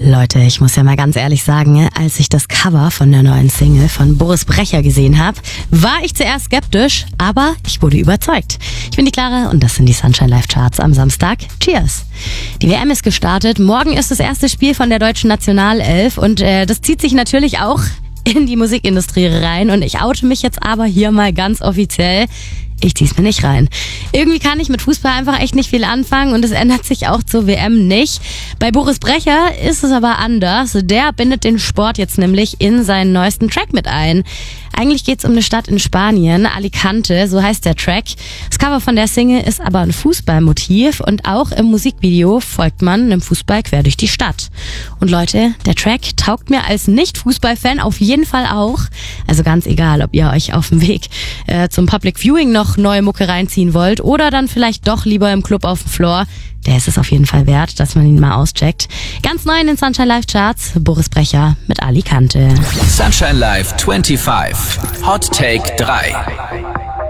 Leute, ich muss ja mal ganz ehrlich sagen, als ich das Cover von der neuen Single von Boris Brecher gesehen habe, war ich zuerst skeptisch, aber ich wurde überzeugt. Ich bin die Clara und das sind die Sunshine Live Charts am Samstag. Cheers! Die WM ist gestartet, morgen ist das erste Spiel von der deutschen Nationalelf und das zieht sich natürlich auch in die Musikindustrie rein und ich oute mich jetzt aber hier mal ganz offiziell. Ich zieh's mir nicht rein. Irgendwie kann ich mit Fußball einfach echt nicht viel anfangen und es ändert sich auch zur WM nicht. Bei Boris Brecher ist es aber anders. Der bindet den Sport jetzt nämlich in seinen neuesten Track mit ein. Eigentlich geht's um eine Stadt in Spanien, Alicante, so heißt der Track. Das Cover von der Single ist aber ein Fußballmotiv und auch im Musikvideo folgt man einem Fußball quer durch die Stadt. Und Leute, der Track taugt mir als Nicht-Fußball-Fan auf jeden Fall auch. Also ganz egal, ob ihr euch auf dem Weg zum Public Viewing noch neue Mucke reinziehen wollt oder dann vielleicht doch lieber im Club auf dem Floor. Der ist es auf jeden Fall wert, dass man ihn mal auscheckt. Ganz neu in den Sunshine Live Charts, Boris Brecher mit Alicante. Sunshine Live 25. Hot Take 3.